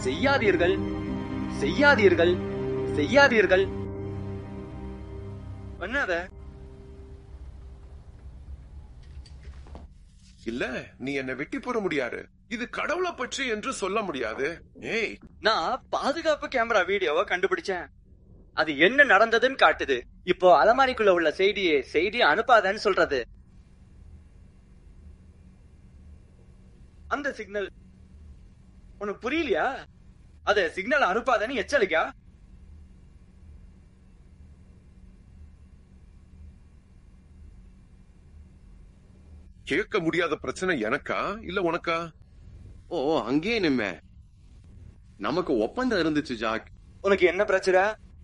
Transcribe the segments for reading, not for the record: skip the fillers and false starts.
செய்யாதீர்கள், செய்யாதீர்கள், செய்யாதீர்கள். பண்ணாத. இல்ல, நீ என்ன வெட்டி போட முடியாது. இது கடவுளை பற்றி என்று சொல்ல முடியாது. ஏய், நான் பாதுகாப்பு கேமரா வீடியோவை கண்டுபிடிச்சேன். அது என்ன நடந்ததுன்னு காட்டுது. இப்போ அலமாரிக்குள்ள உள்ள செய்தி அனுப்பாதன்னு சொல்றது. அந்த சிக்னல் உனக்கு புரியலையா? அது சிக்னல் அனுப்பாதன்னு எச்சரிக்கா? கேட்க முடியாத பிரச்சனை எனக்கா இல்ல உனக்கா? ஓ, அங்கேயே நிம்ம. நமக்கு ஒப்பந்தம் இருந்துச்சு ஜாக். உனக்கு என்ன பிரச்சனை?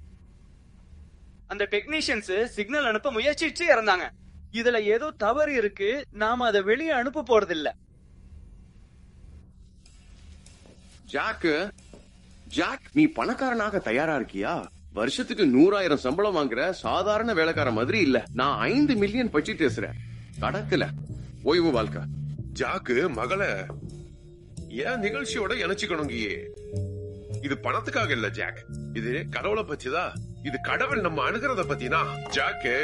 அந்த டெக்னீஷியன்ஸ் சிக்னல் அனுப்ப முயற்சிச்சு இறந்தாங்க. இதுல ஏதோ தவறு இருக்கு. நாம அதை வெளியே அனுப்ப போறது இல்ல. ஜாக், நீ பணக்காரனாக தயாரா இருக்கியா? வருஷத்துக்கு 100,000 சம்பளம் வாங்குற சாதாரண வேலைக்கார மாதிரி இல்ல. நான் 5 மில்லியன் பற்றி பேசுறேன். கடக்கல ஓய்வு வாழ்க்கை. ஜாக்கு மகள ஏன் நிகழ்ச்சியோட இணைச்சுக்கணுங்கியே. இது பணத்துக்காக இல்ல ஜாக், இது கடவுளை பத்திதான். இது கடவுள் நம்ம அணுகிறத பத்தினா. ஜாக்கு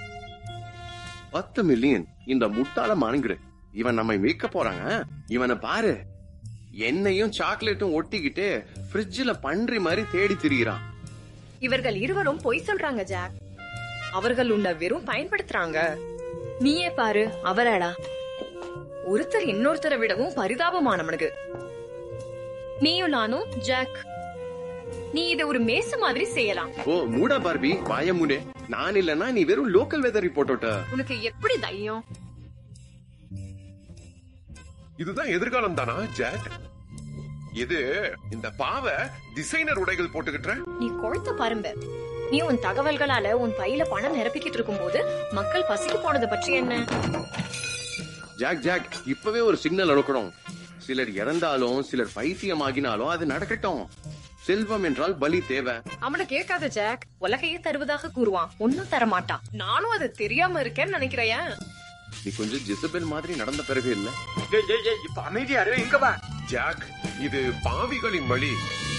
10 மில்லியன் இந்த முட்டாள மானுங்கிற இவன் நம்மை மீட்க போறாங்க. இவனை பாரு, என்னையும் சாக்லேட்டும் ஒட்டிக்கிட்டு ஃப்ரிட்ஜ்ல பன்றி மாதிரி தேடி திரிகிறான். இவர்கள் இருவரும் பொய் சொல்றாங்க ஜாக். அவர்கள் உன்னை வெறும் பயன்படுத்துறாங்க. நீயே பாரு, அவராடா ஒருத்தர் இன்னொருத்தரை விடவும் பரிதாபமானவனுக்கு. நீயும் நானும் ஜாக், நீ இதை ஒரு மேச மாதிரி செய்யலாம். ஓ மூடா பார்பி, வாய மூடே. நான் இல்லன்னா நீ வெறும் லோக்கல் வெதர் ரிப்போர்ட். உனக்கு எப்படி தைரியம்? இதுதான் எதிர்காலம் தானா ஜாக்? இது இந்த பாவ டிசைனர் உடைகள் போட்டுக்கிட்ட நீ கொழுத்த பரும்ப. நீ உன் தகவல்களால உன் பையில பணம் நிரப்பிக்கிட்டு இருக்கும் போது மக்கள் பசிக்கு போனதை பற்றி என்ன? ஜாக், இப்பவே ஒரு சிக்னல் அனுக்கணும். சிலர் இறந்தாலும் சிலர் பைத்தியமாகினாலும் அது நடக்கட்டும். செல்வம் என்றால் பலி தேவை. அவனை கேட்காத ஜாக். உலகையே தருவதாக கூறுவான், ஒன்னும் தர மாட்டான். நானும் அது தெரியாம இருக்கேன்னு நினைக்கிறேன். நீ கொஞ்சம் ஜெசபெல் மாதிரி நடந்த பிறகு இல்ல. இப்ப அமைதியா இரு. இங்க வா ஜாக், இது பாவிகளின் வழி.